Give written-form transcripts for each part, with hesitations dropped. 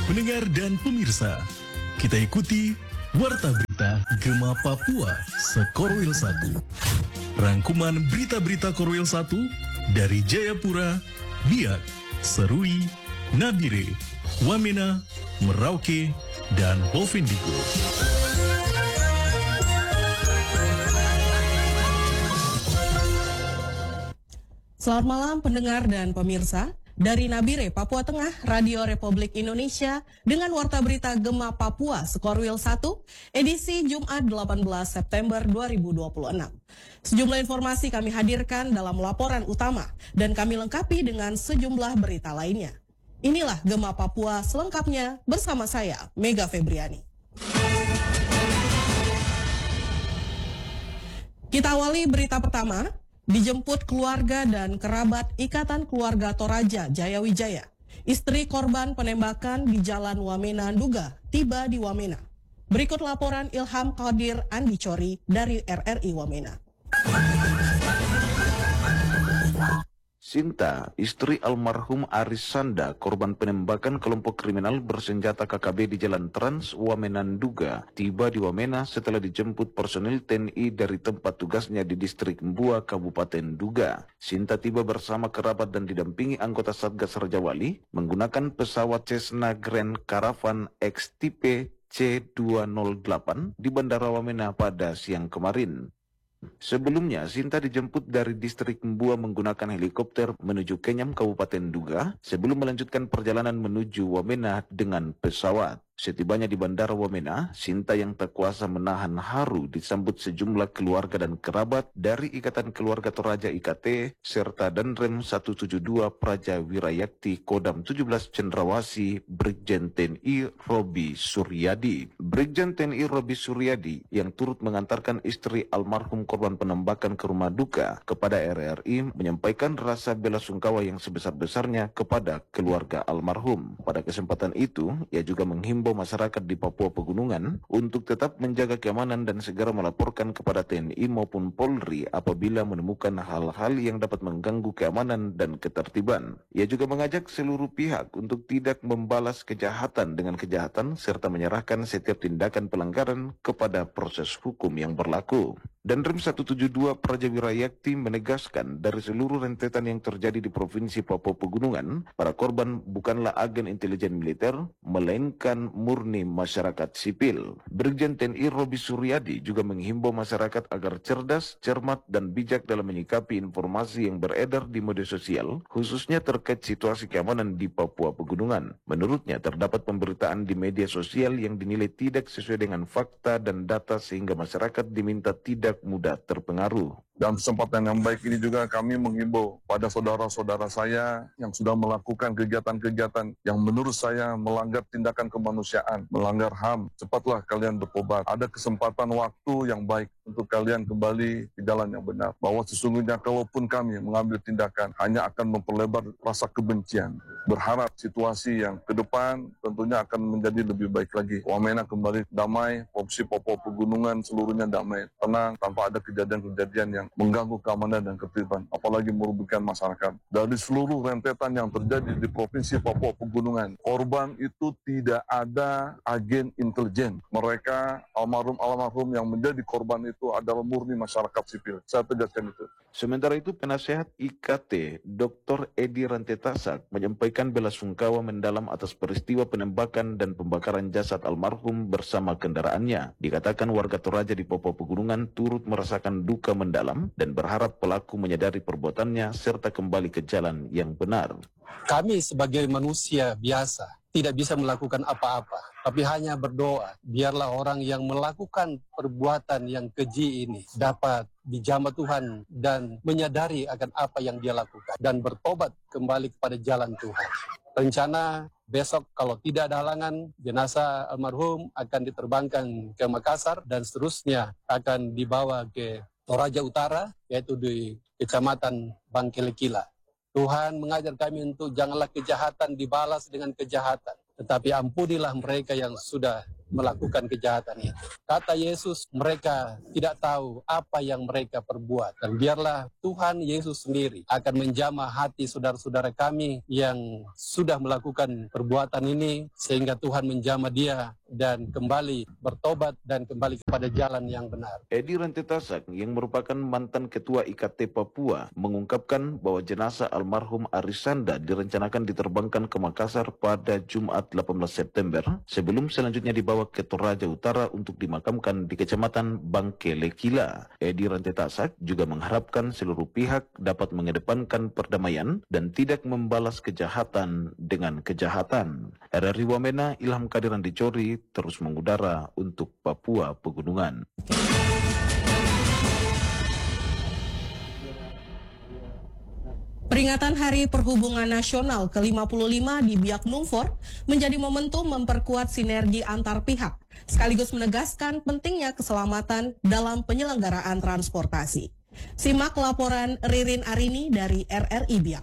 Pendengar dan pemirsa, kita ikuti Warta Berita Gema Papua Sekorwil 1. Rangkuman berita-berita Korwil 1 dari Jayapura, Biak, Serui, Nabire, Wamena, Merauke, dan Bovendigul. Selamat malam pendengar dan pemirsa. Dari Nabire, Papua Tengah, Radio Republik Indonesia dengan Warta Berita Gema Papua Sekorwil 1, edisi Jumat 18 September 2026. Sejumlah informasi kami hadirkan dalam laporan utama dan kami lengkapi dengan sejumlah berita lainnya. Inilah Gema Papua selengkapnya bersama saya, Mega Febriani. Kita awali berita pertama. Dijemput keluarga dan kerabat Ikatan Keluarga Toraja Jayawijaya. Istri korban penembakan di Jalan Wamena Nduga tiba di Wamena. Berikut laporan Ilham Qadir Andi Cori dari RRI Wamena. Sinta, istri almarhum Aris Sanda, korban penembakan kelompok kriminal bersenjata KKB di Jalan Trans Wamena Nduga, tiba di Wamena setelah dijemput personil TNI dari tempat tugasnya di distrik Mbua, Kabupaten Nduga. Sinta tiba bersama kerabat dan didampingi anggota Satgas Rajawali menggunakan pesawat Cessna Grand Caravan X tipe C208 di Bandara Wamena pada siang kemarin. Sebelumnya, Sinta dijemput dari distrik Mbua menggunakan helikopter menuju Kenyam, Kabupaten Nduga, sebelum melanjutkan perjalanan menuju Wamena dengan pesawat. Setibanya di Bandara Wamena, Sinta yang tak kuasa menahan haru disambut sejumlah keluarga dan kerabat dari Ikatan Keluarga Toraja IKT, serta Danrem 172 Praja Wirayakti Kodam 17 Cendrawasih Brigjen TNI Robi Suryadi. Brigjen TNI Robi Suryadi yang turut mengantarkan istri almarhum korban penembakan ke rumah duka kepada RRI menyampaikan rasa bela sungkawa yang sebesar-besarnya kepada keluarga almarhum. Pada kesempatan itu, ia juga menghimbau masyarakat di Papua Pegunungan untuk tetap menjaga keamanan dan segera melaporkan kepada TNI maupun Polri apabila menemukan hal-hal yang dapat mengganggu keamanan dan ketertiban. Ia juga mengajak seluruh pihak untuk tidak membalas kejahatan dengan kejahatan serta menyerahkan setiap tindakan pelanggaran kepada proses hukum yang berlaku. Dan Rem 172 Praja Wirayakti menegaskan dari seluruh rentetan yang terjadi di Provinsi Papua Pegunungan, para korban bukanlah agen intelijen militer, melainkan murni masyarakat sipil. Brigjen TNI Robi Suryadi juga menghimbau masyarakat agar cerdas, cermat, dan bijak dalam menyikapi informasi yang beredar di media sosial, khususnya terkait situasi keamanan di Papua Pegunungan. Menurutnya, terdapat pemberitaan di media sosial yang dinilai tidak sesuai dengan fakta dan data sehingga masyarakat diminta tidak mudah terpengaruh. Dalam kesempatan yang baik ini juga kami menghimbau pada saudara-saudara saya yang sudah melakukan kegiatan-kegiatan yang menurut saya melanggar tindakan kemanusiaan, melanggar HAM. Cepatlah kalian bertobat. Ada kesempatan waktu yang baik untuk kalian kembali ke jalan yang benar. Bahwa sesungguhnya kalaupun kami mengambil tindakan hanya akan memperlebar rasa kebencian. Berharap situasi yang ke depan tentunya akan menjadi lebih baik lagi. Wamena kembali damai, Provinsi Papua Pegunungan seluruhnya damai, tenang, tanpa ada kejadian-kejadian yang mengganggu keamanan dan ketertiban, apalagi merugikan masyarakat. Dari seluruh rentetan yang terjadi di Provinsi Papua Pegunungan, korban itu tidak ada agen intelijen. Mereka almarhum yang menjadi korban itu adalah murni masyarakat sipil. Saya tegaskan itu. Sementara itu, penasehat IKT Dr. Edi Rantetasak menyampaikan bela sungkawa mendalam atas peristiwa penembakan dan pembakaran jasad almarhum bersama kendaraannya. Dikatakan warga Toraja di Papua Pegunungan turut merasakan duka mendalam dan berharap pelaku menyadari perbuatannya serta kembali ke jalan yang benar. Kami sebagai manusia biasa tidak bisa melakukan apa-apa, tapi hanya berdoa, biarlah orang yang melakukan perbuatan yang keji ini dapat dijamah Tuhan dan menyadari akan apa yang dia lakukan dan bertobat kembali kepada jalan Tuhan. Rencana besok kalau tidak ada halangan, jenazah almarhum akan diterbangkan ke Makassar dan seterusnya akan dibawa ke Toraja Utara, yaitu di Kecamatan Bangkelekila. Tuhan mengajar kami untuk janganlah kejahatan dibalas dengan kejahatan, tetapi ampunilah mereka yang sudah melakukan kejahatan itu. Kata Yesus, mereka tidak tahu apa yang mereka perbuat. Dan biarlah Tuhan Yesus sendiri akan menjamah hati saudara-saudara kami yang sudah melakukan perbuatan ini, sehingga Tuhan menjamah dia dan kembali bertobat dan kembali kepada jalan yang benar. Edi Rantetasak yang merupakan mantan Ketua IKT Papua mengungkapkan bahwa jenazah almarhum Arisanda direncanakan diterbangkan ke Makassar pada Jumat 18 September sebelum selanjutnya dibawa ke Toraja Utara untuk dimakamkan di Kecamatan Bangkelekila. Edi Rantetasak juga mengharapkan seluruh pihak dapat mengedepankan perdamaian dan tidak membalas kejahatan dengan kejahatan. RRI Wamena, Ilham Kadiran Dicori, terus mengudara untuk Papua Pegunungan. Peringatan Hari Perhubungan Nasional ke-55 di Biak Numfor menjadi momentum memperkuat sinergi antar pihak, sekaligus menegaskan pentingnya keselamatan dalam penyelenggaraan transportasi. Simak laporan Ririn Arini dari RRI Biak.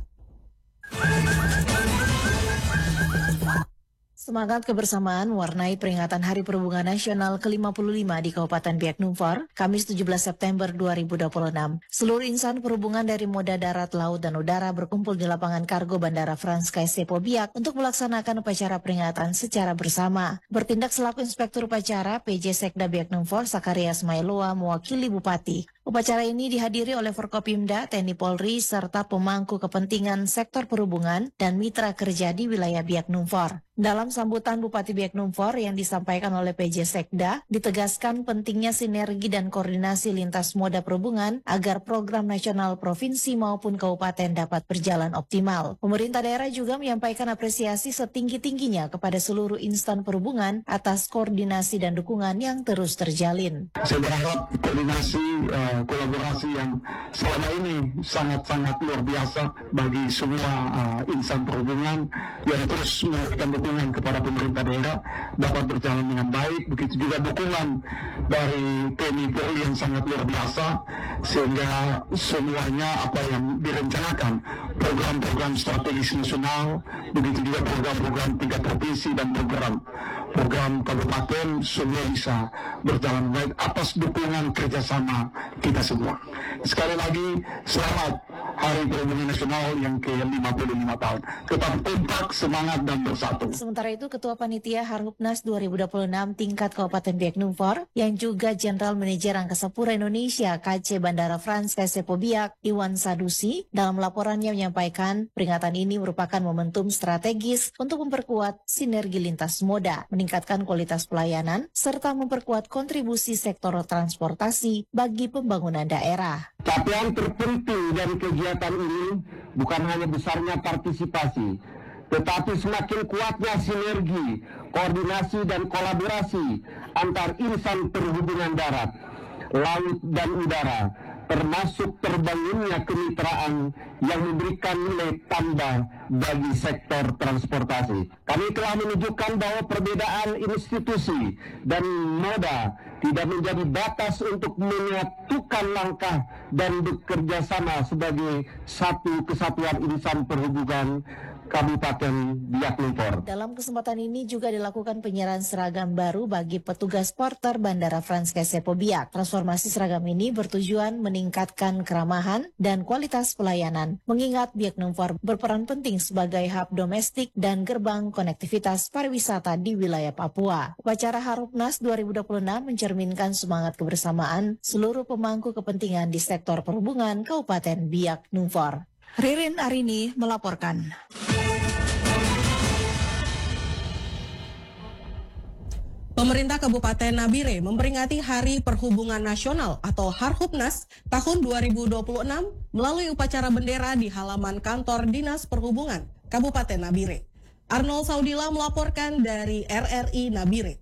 Semangat kebersamaan mewarnai peringatan Hari Perhubungan Nasional ke-55 di Kabupaten Biak Numfor, Kamis 17 September 2026. Seluruh insan perhubungan dari moda darat, laut, dan udara berkumpul di lapangan kargo Bandara Frans KSC Biak untuk melaksanakan upacara peringatan secara bersama. Bertindak selaku Inspektur Upacara, PJ Sekda Biak Numfor, Sakarias Mailoa, mewakili Bupati. Upacara ini dihadiri oleh Forkopimda, TNI Polri, serta pemangku kepentingan sektor perhubungan dan mitra kerja di wilayah Biak Numfor. Dalam sambutan Bupati Biak Numfor yang disampaikan oleh PJ Sekda, ditegaskan pentingnya sinergi dan koordinasi lintas moda perhubungan agar program nasional provinsi maupun kabupaten dapat berjalan optimal. Pemerintah daerah juga menyampaikan apresiasi setinggi-tingginya kepada seluruh instan perhubungan atas koordinasi dan dukungan yang terus terjalin. Saya berharap koordinasi, kolaborasi yang selama ini sangat-sangat luar biasa bagi semua insan perhubungan yang terus memberikan dukungan kepada pemerintah daerah dapat berjalan dengan baik. Begitu juga dukungan dari TNI Polri yang sangat luar biasa, sehingga semuanya apa yang direncanakan, program-program strategis nasional, begitu juga program-program tingkat provinsi dan program kabupaten, semua bisa berjalan baik atas dukungan kerjasama kita semua. Sekali lagi, selamat Hari Perhubungan Nasional yang ke-55 tahun. Tetap kompak, semangat, dan bersatu. Sementara itu, Ketua Panitia Harhubnas 2026 tingkat Kabupaten Biak Numfor, yang juga Jenderal Manajer Angkasa Pura Indonesia KC Bandara Frans KSC Biak, Iwan Sadusi, dalam laporannya menyampaikan peringatan ini merupakan momentum strategis untuk memperkuat sinergi lintas moda, meningkatkan kualitas pelayanan, serta memperkuat kontribusi sektor transportasi bagi pembangunan daerah. Capaian terpenting dari kegiatan ini bukan hanya besarnya partisipasi, tetapi semakin kuatnya sinergi, koordinasi, dan kolaborasi antar insan perhubungan darat, laut, dan udara, termasuk terbangunnya kemitraan yang memberikan nilai tambah bagi sektor transportasi. Kami telah menunjukkan bahwa perbedaan institusi dan moda tidak menjadi batas untuk menyatukan langkah dan bekerja sama sebagai satu kesatuan insan perhubungan Kabupaten Biak Numfor. Dalam kesempatan ini juga dilakukan penyerahan seragam baru bagi petugas porter Bandara Frans KSC Biak. Transformasi seragam ini bertujuan meningkatkan keramahan dan kualitas pelayanan, mengingat Biak Numfor berperan penting sebagai hub domestik dan gerbang konektivitas pariwisata di wilayah Papua. Upacara Harhubnas 2026 mencerminkan semangat kebersamaan seluruh pemangku kepentingan di sektor perhubungan Kabupaten Biak Numfor. Ririn Arini melaporkan. Pemerintah Kabupaten Nabire memperingati Hari Perhubungan Nasional atau Harhubnas tahun 2026 melalui upacara bendera di halaman kantor Dinas Perhubungan Kabupaten Nabire. Arnold Saudila melaporkan dari RRI Nabire.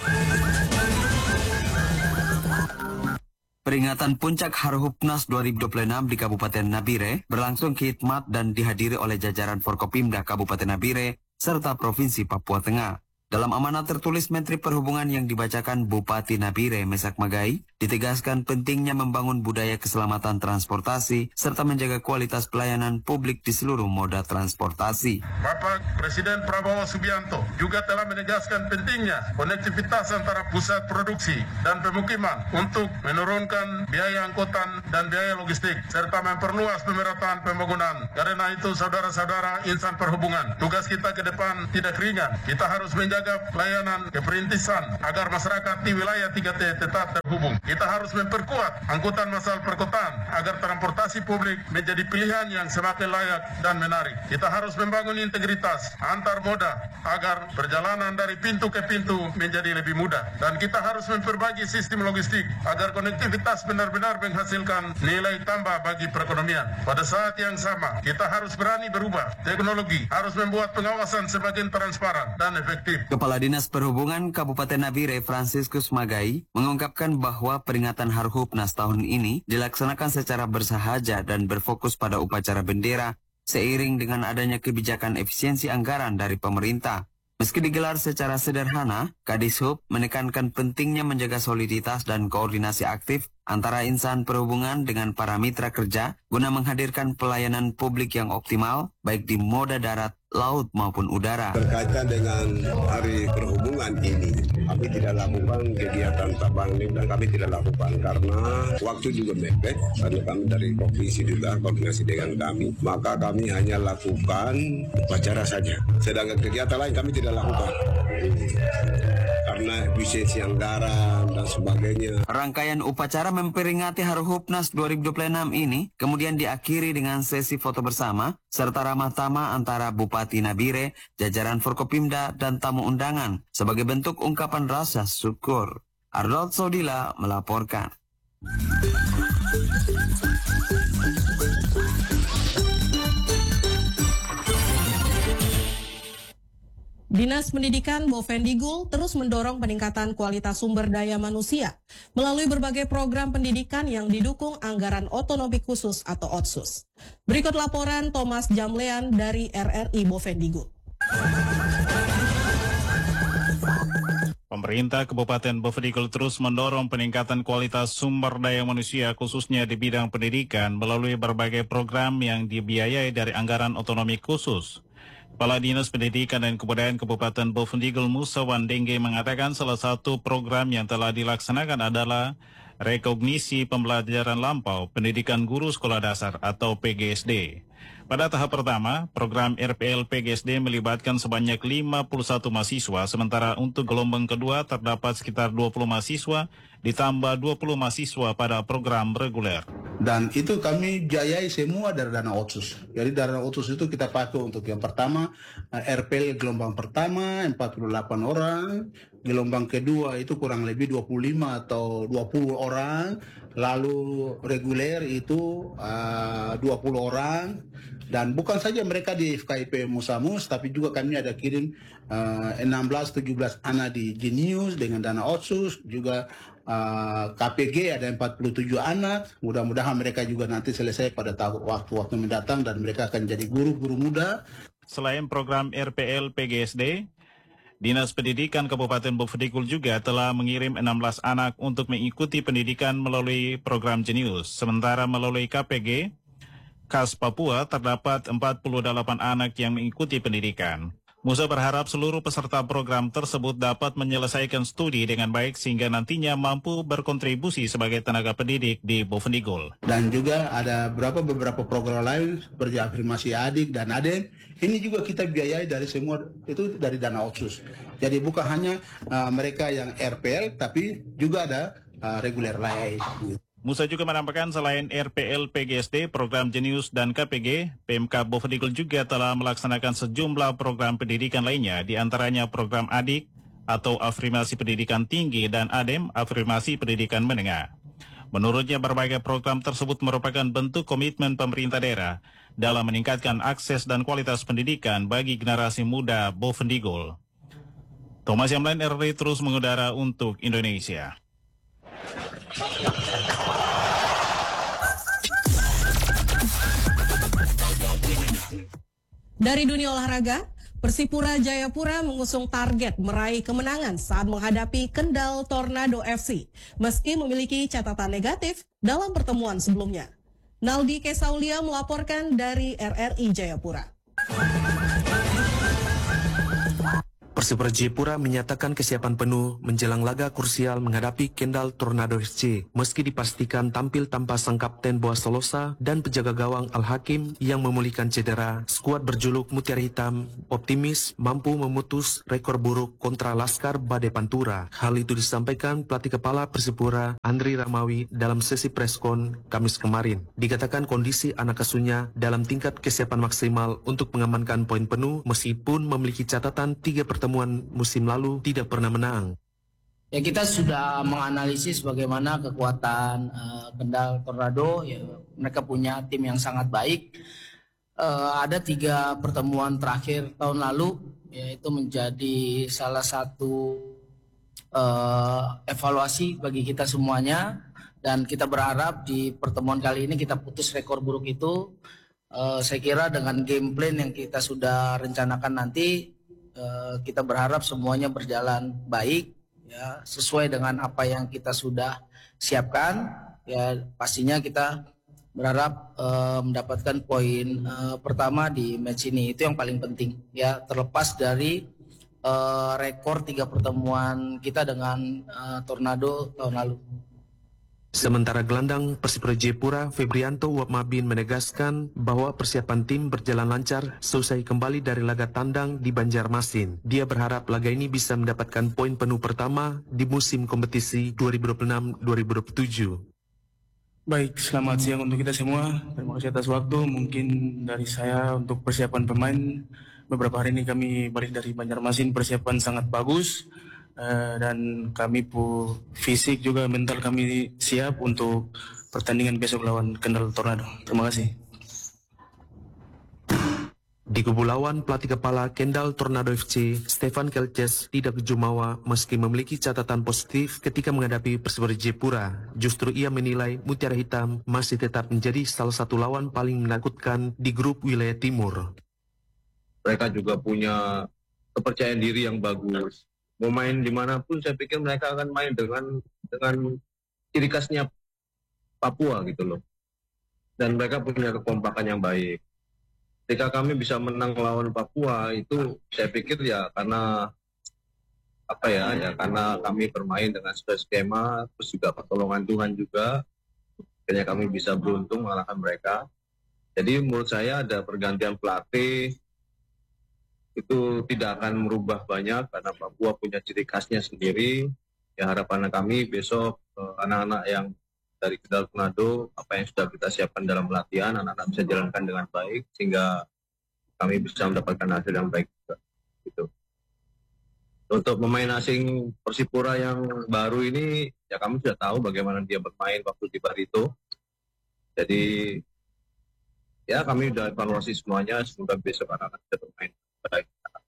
Peringatan puncak Harhubnas 2026 di Kabupaten Nabire berlangsung khidmat dan dihadiri oleh jajaran Forkopimda Kabupaten Nabire serta Provinsi Papua Tengah. Dalam amanat tertulis Menteri Perhubungan yang dibacakan Bupati Nabire Mesak Magai, ditegaskan pentingnya membangun budaya keselamatan transportasi serta menjaga kualitas pelayanan publik di seluruh moda transportasi. Bapak Presiden Prabowo Subianto juga telah menegaskan pentingnya konektivitas antara pusat produksi dan pemukiman untuk menurunkan biaya angkutan dan biaya logistik serta memperluas pemerataan pembangunan. Karena itu saudara-saudara insan perhubungan, tugas kita ke depan tidak ringan. Kita harus menjaga pelayanan keperintisan agar masyarakat di wilayah 3T tetap terhubung. Kita harus memperkuat angkutan massal perkotaan agar transportasi publik menjadi pilihan yang semakin layak dan menarik. Kita harus membangun integritas antar moda agar perjalanan dari pintu ke pintu menjadi lebih mudah. Dan kita harus memperbagi sistem logistik agar konektivitas benar-benar menghasilkan nilai tambah bagi perekonomian. Pada saat yang sama, kita harus berani berubah. Teknologi harus membuat pengawasan semakin transparan dan efektif. Kepala Dinas Perhubungan Kabupaten Nabire Franciscus Magai mengungkapkan bahwa peringatan Harhubnas tahun ini dilaksanakan secara bersahaja dan berfokus pada upacara bendera seiring dengan adanya kebijakan efisiensi anggaran dari pemerintah. Meski digelar secara sederhana, Kadishub menekankan pentingnya menjaga soliditas dan koordinasi aktif antara insan perhubungan dengan para mitra kerja guna menghadirkan pelayanan publik yang optimal baik di moda darat, laut maupun udara. Berkaitan dengan hari perhubungan ini, kami tidak lakukan kegiatan tabangling dan kami tidak lakukan karena waktu juga mepet, karena kami dari provinsi juga koordinasi dengan kami, maka kami hanya lakukan upacara saja. Sedangkan kegiatan lain kami tidak lakukan karena efisiensi anggaran dan sebagainya. Rangkaian upacara memperingati Harhubnas 2026 ini kemudian diakhiri dengan sesi foto bersama serta ramah tamah antara Bupati Nabire, jajaran Forkopimda, dan tamu undangan sebagai bentuk ungkapan rasa syukur. Arnold Sodila melaporkan. Dinas Pendidikan Bovendigul terus mendorong peningkatan kualitas sumber daya manusia melalui berbagai program pendidikan yang didukung anggaran otonomi khusus atau OTSUS. Berikut laporan Thomas Jamlean dari RRI Bovendigul. Pemerintah Kabupaten Bovendigul terus mendorong peningkatan kualitas sumber daya manusia khususnya di bidang pendidikan melalui berbagai program yang dibiayai dari anggaran otonomi khusus. Kepala Dinas Pendidikan dan Kebudayaan Kabupaten Bovendigul Musa Wandengge mengatakan salah satu program yang telah dilaksanakan adalah rekognisi pembelajaran lampau pendidikan guru sekolah dasar atau PGSD. Pada tahap pertama, program RPL PGSD melibatkan sebanyak 51 mahasiswa, sementara untuk gelombang kedua terdapat sekitar 20 mahasiswa, ditambah 20 mahasiswa pada program reguler. Dan itu kami biayai semua dari dana OTSUS. Jadi dana OTSUS itu kita pakai untuk yang pertama, RPL gelombang pertama 48 orang, gelombang kedua itu kurang lebih 25 atau 20 orang, lalu reguler itu 20 orang. Dan bukan saja mereka di FKIP Musamus, tapi juga kami ada kirim 16-17 anak di Genius dengan dana OTSUS, juga KPG ada 47 anak. Mudah-mudahan mereka juga nanti selesai pada waktu-waktu mendatang dan mereka akan jadi guru-guru muda. Selain program RPL PGSD, Dinas Pendidikan Kabupaten Bovendigul juga telah mengirim 16 anak untuk mengikuti pendidikan melalui program Genius. Sementara melalui KPG, KAS Papua terdapat 48 anak yang mengikuti pendidikan. Musa berharap seluruh peserta program tersebut dapat menyelesaikan studi dengan baik sehingga nantinya mampu berkontribusi sebagai tenaga pendidik di Bovendigul. Dan juga ada beberapa program lain seperti afirmasi adik dan adem. Ini juga kita biayai dari semua itu dari dana OTSUS. Jadi bukan hanya mereka yang RPL tapi juga ada reguler lain. Musa juga menambahkan selain RPL PGSD, program Genius dan KPG, PMK Bovendigul juga telah melaksanakan sejumlah program pendidikan lainnya, di antaranya program ADIK atau Afirmasi Pendidikan Tinggi dan ADEM, Afirmasi Pendidikan Menengah. Menurutnya berbagai program tersebut merupakan bentuk komitmen pemerintah daerah dalam meningkatkan akses dan kualitas pendidikan bagi generasi muda Bovendigul. Thomas Yamlan, RRI terus mengudara untuk Indonesia. Dari dunia olahraga, Persipura Jayapura mengusung target meraih kemenangan saat menghadapi Kendal Tornado FC, meski memiliki catatan negatif dalam pertemuan sebelumnya. Naldi Kesaulia melaporkan dari RRI Jayapura. Persipura Jayapura menyatakan kesiapan penuh menjelang laga krusial menghadapi Kendal Tornado FC, meski dipastikan tampil tanpa sang kapten Boas Solosa dan penjaga gawang Al-Hakim yang memulihkan cedera. Skuad berjuluk Mutiara Hitam optimis mampu memutus rekor buruk kontra Laskar Bade Pantura. Hal itu disampaikan pelatih kepala Persipura Andri Ramawi dalam sesi preskon Kamis kemarin. Dikatakan kondisi anak asuhnya dalam tingkat kesiapan maksimal untuk mengamankan poin penuh meskipun memiliki catatan 3 pertemuan musim lalu tidak pernah menang. Ya, kita sudah menganalisis bagaimana kekuatan Kendal Tornado. Ya, mereka punya tim yang sangat baik. Ada 3 pertemuan terakhir tahun lalu, yaitu menjadi salah satu evaluasi bagi kita semuanya. Dan kita berharap di pertemuan kali ini kita putus rekor buruk itu. Saya kira dengan game plan yang kita sudah rencanakan nanti, kita berharap semuanya berjalan baik, ya, sesuai dengan apa yang kita sudah siapkan. Ya, pastinya kita berharap mendapatkan poin pertama di match ini, itu yang paling penting. Ya, terlepas dari rekor 3 pertemuan kita dengan Tornado tahun lalu. Sementara gelandang Persipura Jayapura Febrianto Wapmabin menegaskan bahwa persiapan tim berjalan lancar selesai kembali dari laga tandang di Banjarmasin. Dia berharap laga ini bisa mendapatkan poin penuh pertama di musim kompetisi 2026-2027. Baik, selamat siang untuk kita semua. Terima kasih atas waktu. Mungkin dari saya untuk persiapan pemain, beberapa hari ini kami balik dari Banjarmasin, persiapan sangat bagus. Dan kami fisik juga mental kami siap untuk pertandingan besok lawan Kendal Tornado. Terima kasih. Di kubu lawan, pelatih kepala Kendal Tornado FC, Stefan Kelces, tidak jumawa meski memiliki catatan positif ketika menghadapi Persipura Jayapura. Justru ia menilai Mutiara Hitam masih tetap menjadi salah satu lawan paling menakutkan di grup wilayah timur. Mereka juga punya kepercayaan diri yang bagus. Mau main dimanapun saya pikir mereka akan main dengan ciri khasnya Papua gitu loh. Dan mereka punya kekompakan yang baik. Ketika kami bisa menang lawan Papua itu saya pikir ya karena karena kami bermain dengan sesuai skema, terus juga pertolongan Tuhan juga. Akhirnya kami bisa beruntung mengalahkan mereka. Jadi menurut saya ada pergantian pelatih itu tidak akan merubah banyak karena Papua punya ciri khasnya sendiri. Ya, harapan kami besok anak-anak yang dari Kendal Tornado, apa yang sudah kita siapkan dalam latihan, anak-anak bisa jalankan dengan baik sehingga kami bisa mendapatkan hasil yang baik juga. Gitu. Untuk pemain asing Persipura yang baru ini, ya kami sudah tahu bagaimana dia bermain waktu di Barito. Jadi ya kami sudah evaluasi semuanya, semoga besok anak-anak bisa bermain baik.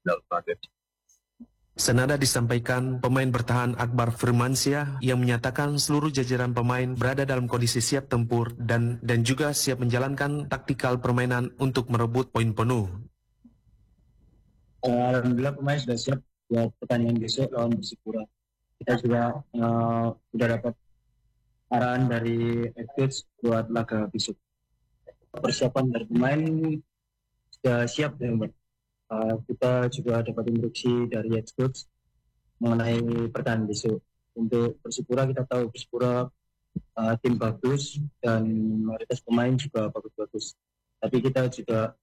Senada disampaikan pemain bertahan Akbar Firmansyah yang menyatakan seluruh jajaran pemain berada dalam kondisi siap tempur dan juga siap menjalankan taktikal permainan untuk merebut poin penuh. Alhamdulillah pemain sudah siap buat pertandingan besok lawan Persipura. Kita juga sudah dapat arahan dari coach buat laga besok. Persiapan dari pemain sudah siap ya, Mbak. Kita juga dapat instruksi dari head coach mengenai pertandingan besok. Untuk Persipura kita tahu Persipura tim bagus dan mayoritas pemain juga bagus-bagus. Tapi kita juga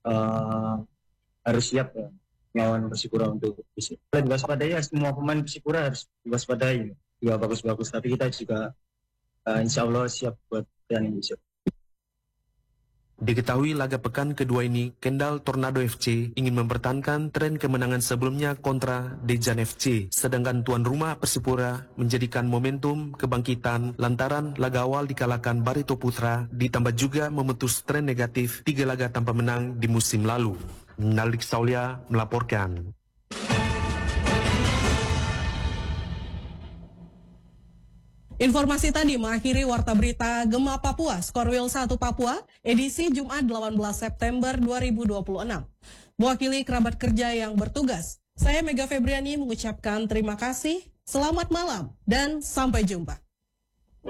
harus siap ya melawan Persipura untuk besok. Diwaspadai ya, semua pemain Persipura harus diwaspadai. Juga bagus-bagus. Tapi kita juga insya Allah siap buat pertandingan besok. Diketahui laga pekan kedua ini, Kendal Tornado FC ingin mempertahankan tren kemenangan sebelumnya kontra Dejan FC. Sedangkan tuan rumah Persipura menjadikan momentum kebangkitan lantaran laga awal dikalahkan Barito Putra, ditambah juga memutus tren negatif 3 laga tanpa menang di musim lalu. Naldi Kesaulia melaporkan. Informasi tadi mengakhiri Warta Berita Gema Papua, Skorwil 1 Papua, edisi Jumat 18 September 2026. Mewakili kerabat kerja yang bertugas, saya Mega Febriani mengucapkan terima kasih, selamat malam, dan sampai jumpa.